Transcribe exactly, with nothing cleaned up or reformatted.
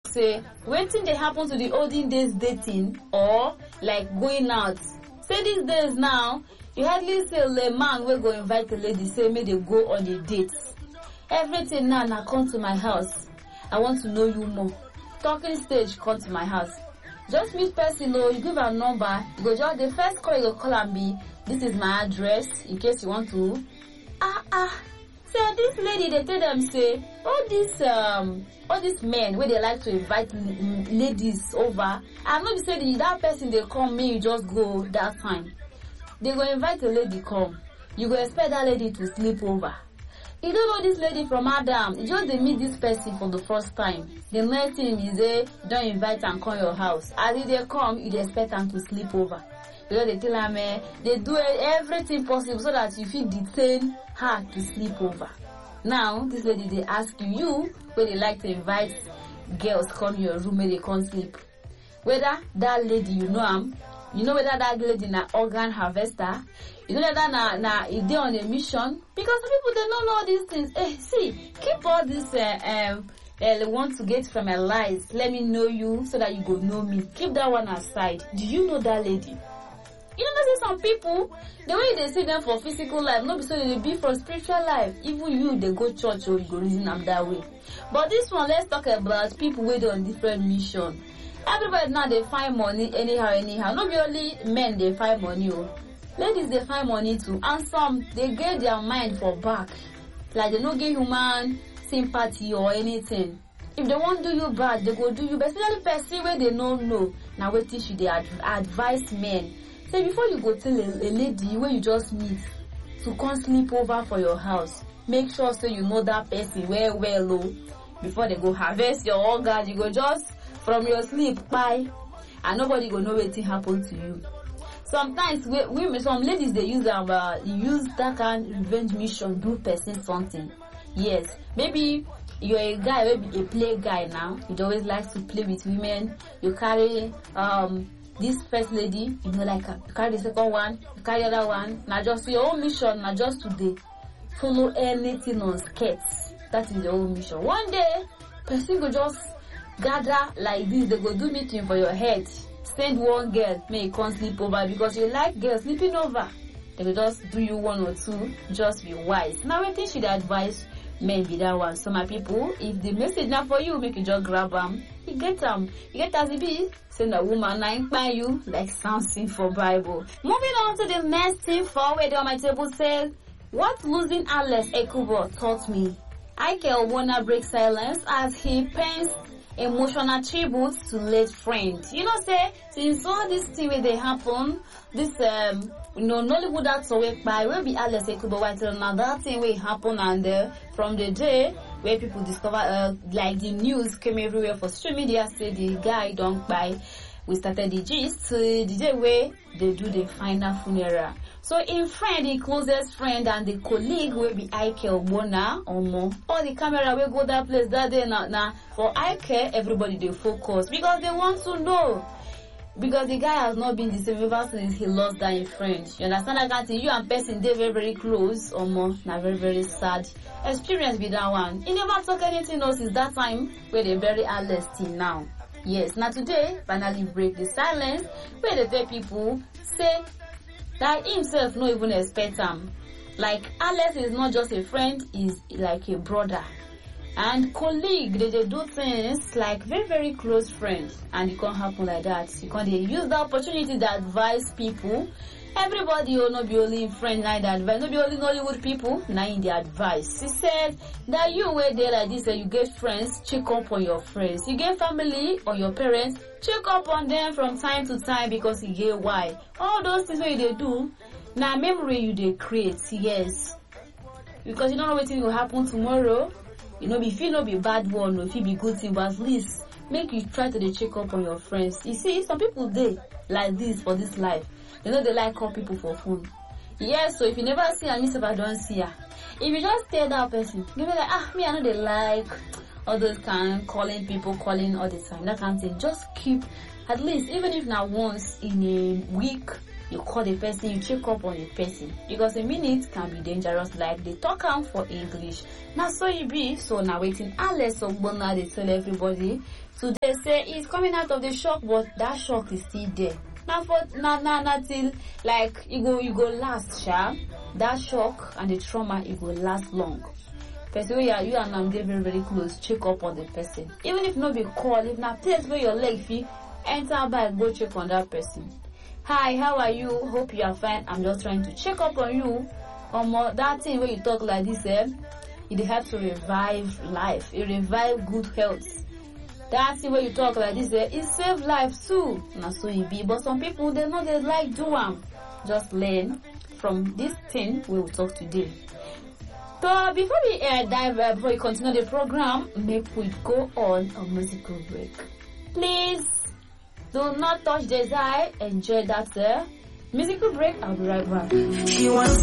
say wetin dey happen to the olden days dating or like going out. Say these days now, you hardly see a man wey go invite a lady say make they go on a date. Everything now na come to my house. I want to know you more. Talking stage come to my house. Just meet person o, you give am number, you go just the first call you go call am be this is my address in case you want to. Ah ah. Say this lady they tell them say all these um all these men where they like to invite ladies over. I'm not be saying that person they come me you just go that time. They go invite a lady come. You go expect that lady to sleep over. You don't know this lady from Adam. You just they meet this person for the first time. The next thing is they don't invite and come your house. As they come, you expect them to sleep over. Because they tell them eh, they do everything possible so that you feel detain her to sleep over. Now this lady they ask you, you where they like to invite girls come your room where they can't sleep. Whether that lady you know am, you know whether that lady na organ harvester, you know whether na na is they on a mission, because some people they don't know all these things. Eh, see, keep all this uh, um uh, want to get from my lies. Let me know you so that you go know me. Keep that one aside. Do you know that lady? You know, there's some people, the way they see them for physical life, not so they be for spiritual life. Even you, they go church or you go reason them that way. But this one, let's talk about people waiting on different mission. Everybody now they find money anyhow, anyhow. Not only men they find money, oh. Ladies they find money too, and some they get their mind for back, like they don't get human sympathy or anything. If they won't do you bad, they go do you. But especially person where they don't know. Now what should they adv advise men? Say before you go tell a, a lady where you just meet to come sleep over for your house, make sure so you know that person well well low before they go harvest your organ. You go just from your sleep bye, and nobody go know what happen to you. Sometimes we, we some ladies they use um uh, use that kind of revenge mission do person something. Yes, maybe you're a guy, maybe a play guy now. You always like to play with women. You carry um. This first lady, you know, like you carry the second one, you carry the other one. Now just your own mission, now just today, follow anything on skirts. That is your own mission. One day, person go just gather like this. They go do meeting for your head. Send one girl, may you come sleep over because you like girls sleeping over. They will just do you one or two. Just be wise. Now, I think should advise men be that one. So my people, if the message now for you, make you just grab them. You get them. You get as it be. Send a woman nine by you like something for Bible. Moving on to the next thing forward on my table says, what losing Alex Ekubo taught me. Ike Ogbonna breaks silence as he pens emotional tribute to late friend. You know, say since all this thing where they happen, this um you know Nollywood actor way by will be Alex Ekubo white now that thing will happen and uh, from the day where people discover uh, like the news came everywhere for social media say the guy don't buy. We started the gist uh, the day where they do the final funeral. So in friend, the closest friend and the colleague will be Ike Ogbonna or more. All the camera will go that place that day now. Now for Ike, everybody they focus because they want to know. Because the guy has not been the same ever since he lost that friend. You understand that kind of thing? You and person they very very close or more. Now very very sad experience with that one. He never talk anything else since that time where they bury Alex till now. Yes, now today finally break the silence where they tell people say that himself no even expect him. Like Alex is not just a friend, is like a brother and colleague. They, they do things like very very close friends, and it can't happen like that. You can't use the opportunity to advise people. Everybody will not be only in friends, now the advice, not be only Nollywood people, now in the advice. He said that you were there like this and you get friends, check up on your friends. You get family or your parents, check up on them from time to time because you get why. All those things what they do, now memory you they create, yes. Because you don't know what will happen tomorrow. You know, if you not be bad one or if you be good thing, but at least make you try to check up on your friends. You see, some people they like this for this life. You know they like call people for phone. Yes, so if you never see her, I don't see her. If you just tell that person, you be like, ah, me I know they like all those kind calling people, calling all the time. That kind of thing. Just keep, at least, even if not once in a week, you call the person, you check up on the person. Because a minute can be dangerous, like they talk out for English. Now so you be, so now waiting Alex Ogbonna, they tell everybody Today say he's coming out of the shock, but that shock is still there. Now for now now now till like you go you go last, sha. That shock and the trauma it will last long. Person where you, are, you and I'm very very close, check up on the person. Even if no be call, if na place where your leg fit enter back, go check on that person. Hi, how are you? Hope you are fine. I'm just trying to check up on you. Um, that thing where you talk like this, eh? It helps to revive life. It revive good health. That thing where you talk like this, eh? It save life too. Na so it be. But some people they know they like do am. Just learn from this thing we will talk today. So before we uh, dive, uh, before we continue the program, make we go on a musical break. Please do not touch the dial. Enjoy that uh, musical break. I'll be right back.